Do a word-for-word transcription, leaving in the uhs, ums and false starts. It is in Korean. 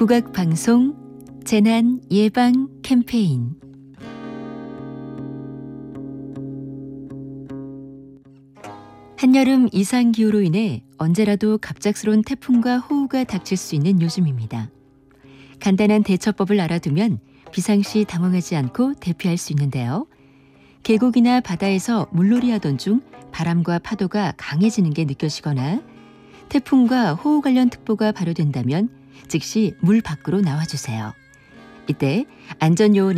국악방송 재난 예방 캠페인. 한여름 이상기후로 인해 언제라도 갑작스러운 태풍과 호우가 닥칠 수 있는 요즘입니다. 간단한 대처법을 알아두면 비상시 당황하지 않고 대피할 수 있는데요. 계곡이나 바다에서 물놀이하던 중 바람과 파도가 강해지는 게 느껴지거나 태풍과 호우 관련 특보가 발효된다면 즉시 물 밖으로 나와주세요. 이때 안전요원